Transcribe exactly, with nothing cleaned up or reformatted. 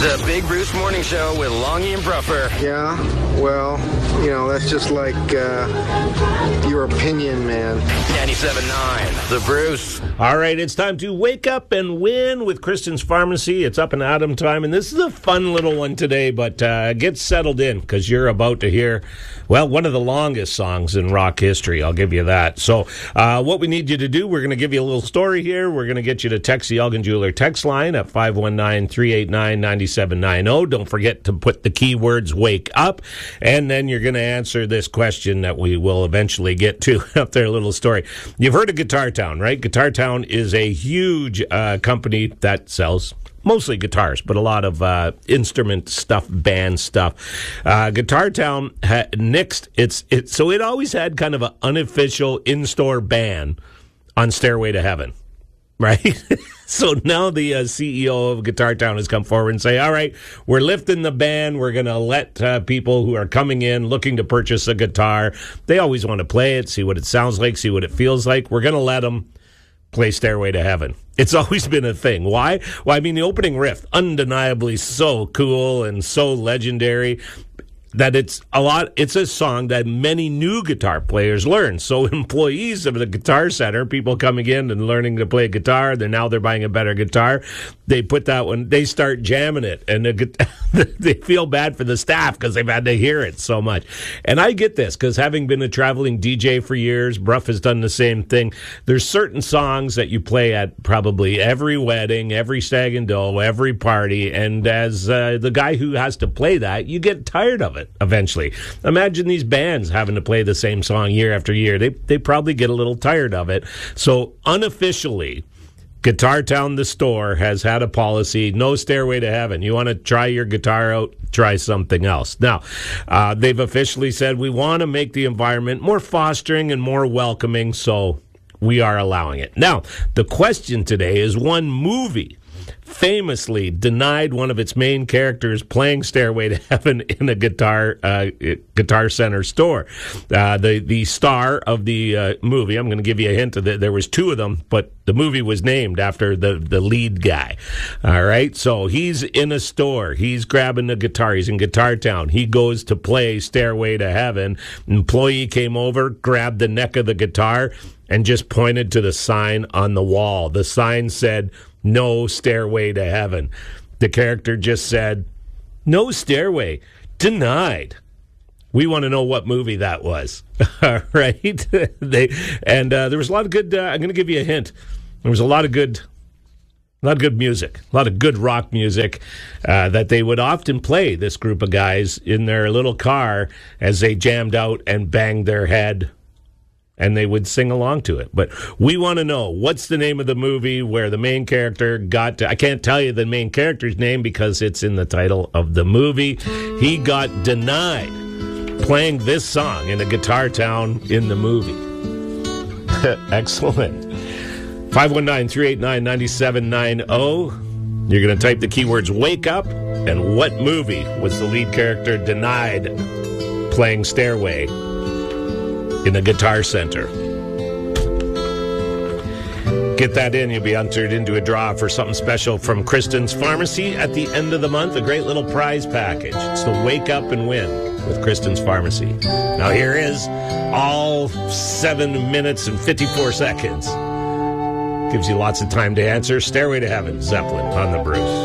The Big Bruce Morning Show with Longy and Bruffer. Yeah, well, you know, that's just like uh, your opinion, man. ninety-seven point nine, The Bruce. All right, it's time to wake up and win with Kristen's Pharmacy. It's up and Adam time, and this is a fun little one today, but uh, get settled in because you're about to hear, well, one of the longest songs in rock history. I'll give you that. So uh, what we need you to do, we're going to give you a little story here. We're going to get you to text the Elgin Jeweler text line at five one nine, three eight nine, nine seven nine zero. Don't forget to put the keywords wake up, and then you're going to answer this question that we will eventually get to up there, a little story. You've heard of Guitar Town, right? Guitar Town is a huge uh, company that sells mostly guitars, but a lot of uh, instrument stuff, band stuff. Uh, Guitar Town ha- nixed its it, so it always had kind of an unofficial in-store ban on Stairway to Heaven, right? So now the uh, C E O of Guitar Town has come forward and say, all right, we're lifting the ban. We're going to let uh, people who are coming in looking to purchase a guitar, they always want to play it, see what it sounds like, see what it feels like. We're going to let them play Stairway to Heaven. It's always been a thing. Why? Well, I mean, the opening riff, undeniably so cool and so legendary that it's a lot. It's a song that many new guitar players learn. So employees of the Guitar Center, people coming in and learning to play guitar, they're now they're buying a better guitar. They put that one, they start jamming it, and the, they feel bad for the staff because they've had to hear it so much. And I get this because having been a traveling D J for years, Bruff has done the same thing. There's certain songs that you play at probably every wedding, every stag and doe, every party, and as uh, the guy who has to play that, you get tired of it eventually. Imagine these bands having to play the same song year after year. They they probably get a little tired of it. So unofficially, Guitar Town, the store, has had a policy, no Stairway to Heaven. You want to try your guitar out, try something else. Now, uh, they've officially said we want to make the environment more fostering and more welcoming, so we are allowing it. Now, the question today is one movie famously denied one of its main characters playing Stairway to Heaven in a guitar uh, Guitar Center store. Uh, the the star of the uh, movie, I'm going to give you a hint that there was two of them, but the movie was named after the, the lead guy. All right, so he's in a store. He's grabbing the guitar. He's in Guitar Town. He goes to play Stairway to Heaven. Employee came over, grabbed the neck of the guitar, and just pointed to the sign on the wall. The sign said, "No Stairway to Heaven." The character just said, "No stairway. Denied." We want to know what movie that was. All right? they And uh, there was a lot of good, uh, I'm going to give you a hint. There was a lot of good, a lot of good music, a lot of good rock music uh, that they would often play, this group of guys, in their little car as they jammed out and banged their head, and they would sing along to it. But we want to know, what's the name of the movie where the main character got to, I can't tell you the main character's name because it's in the title of the movie. He got denied playing this song in a Guitar Town in the movie. Excellent. five one nine, three eight nine, nine seven nine zero. You're going to type the keywords wake up and what movie was the lead character denied playing Stairway in the Guitar Center. Get that in. You'll be entered into a draw for something special from Kristen's Pharmacy at the end of the month. A great little prize package. It's the Wake Up and Win with Kristen's Pharmacy. Now here is all seven minutes and fifty-four seconds. Gives you lots of time to answer. Stairway to Heaven, Zeppelin on the Bruce.